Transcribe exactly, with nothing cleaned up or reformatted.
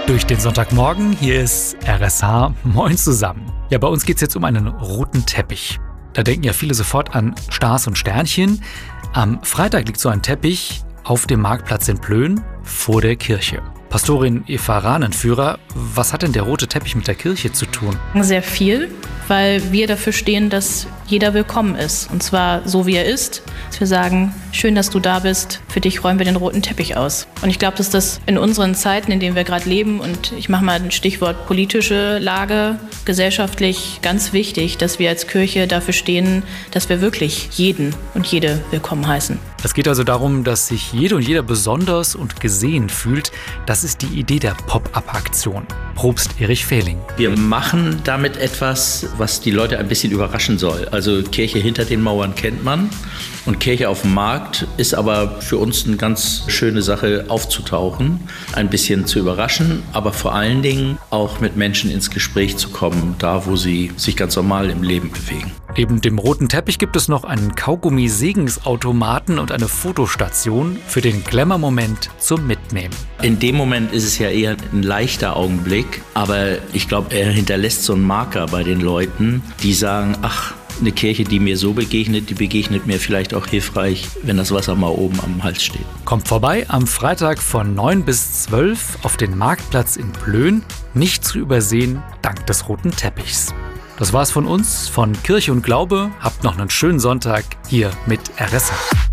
Durch den Sonntagmorgen, hier ist R S H. Moin zusammen. Ja, bei uns geht es jetzt um einen roten Teppich. Da denken ja viele sofort an Stars und Sternchen. Am Freitag liegt so ein Teppich auf dem Marktplatz in Plön vor der Kirche. Pastorin Eva Rahnenführer, was hat denn der rote Teppich mit der Kirche zu tun? Sehr viel, weil wir dafür stehen, dass jeder willkommen ist. Und zwar so, wie er ist. Dass wir sagen, schön, dass du da bist, für dich räumen wir den roten Teppich aus. Und ich glaube, dass das in unseren Zeiten, in denen wir gerade leben, und ich mache mal ein Stichwort politische Lage, gesellschaftlich ganz wichtig, dass wir als Kirche dafür stehen, dass wir wirklich jeden und jede willkommen heißen. Es geht also darum, dass sich jede und jeder besonders und gesehen fühlt. Das ist die Idee der Pop-up-Aktion. Propst Erich Fehling. Wir machen damit etwas, was die Leute ein bisschen überraschen soll. Also Kirche hinter den Mauern kennt man und Kirche auf dem Markt ist aber für uns eine ganz schöne Sache, aufzutauchen, ein bisschen zu überraschen, aber vor allen Dingen auch mit Menschen ins Gespräch zu kommen, da wo sie sich ganz normal im Leben bewegen. Neben dem roten Teppich gibt es noch einen Kaugummi-Segensautomaten und eine Fotostation für den Glamour-Moment zum Mitnehmen. In dem Moment ist es ja eher ein leichter Augenblick, aber ich glaube, er hinterlässt so einen Marker bei den Leuten, die sagen, ach, eine Kirche, die mir so begegnet, die begegnet mir vielleicht auch hilfreich, wenn das Wasser mal oben am Hals steht. Kommt vorbei am Freitag von neun bis zwölf auf den Marktplatz in Plön, nicht zu übersehen dank des roten Teppichs. Das war's von uns, von Kirche und Glaube. Habt noch einen schönen Sonntag hier mit R S H.